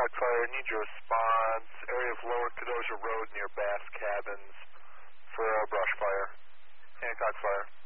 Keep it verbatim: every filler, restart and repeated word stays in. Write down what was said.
Hancock Fire, need your response. Area of Lower Kedosia Road near Bass Cabins for a brush fire. Hancock Fire.